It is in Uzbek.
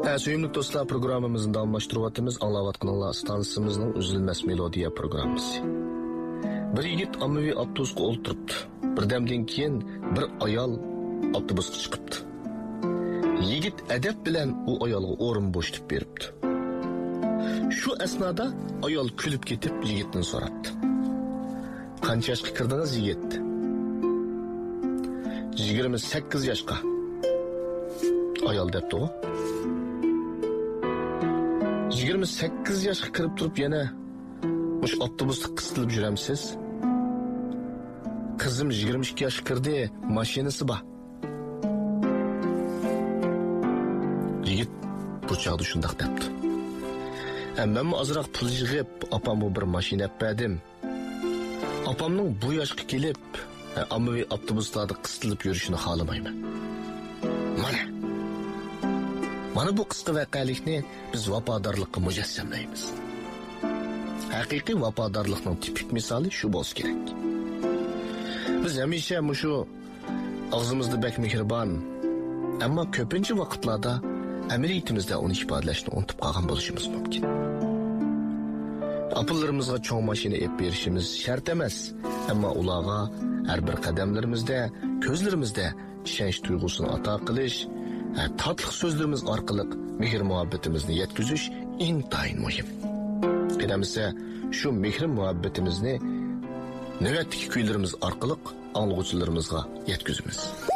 Söyümlük dostlar, programımızın davamlaştırıvatımız Anlavatqanlar stansimizning uzilmas melodiya programmasi. Bir yigit ommaviy avtobusga o'ltiribdi. Birdamdan keyin bir ayol avtobusga chiqibdi. Yigit adab bilan u ayolga o'rin bo'shatib beribdi. Shu asnoda ayol kulib ketib yigitdan so'rabdi. Qancha yoshga kirdingiz yigit? 28 yoshga. Ayol debdi u. 28 yoshga kirib turib yana o'sha avtobusda qisilib juramsiz? Qizim 22 yoshga kirdi, mashinasi bor. Yigit bu chog'da shundoq debdi. Men ozroq pul yig'ib, opamga bir mashina berdim. Opamning bu yoshga kelib, ommaviy avtobuslarda qisilib yurishini xohlamayman. Mana bu qisqa voqelikni biz vafodorlikqa mujassamlaymiz. Haqiqiy vafodorlikning tipik misoli shu bo'lsa kerak. Biz hamisha shu og'zimizda bek mehribon, ammo ko'pincha vaqtlarda amaliyatimizda uni ifodalashni unutib qolgan bo'lishimiz mumkin. Apullarimizga cho'ng mashina ep berishimiz shart emas, ammo ularga har bir qadamlarimizda, ko'zlarimizda ishonch tuyg'usini ato qilish, tatlı sözlerimiz arkalık mehir muhabbetimizni yetkizish intayin muhim. Qilamiz şu mehir muhabbetimizni növetdeki kuylarimiz arkalık anlıqçılarımızga yetkizimiz.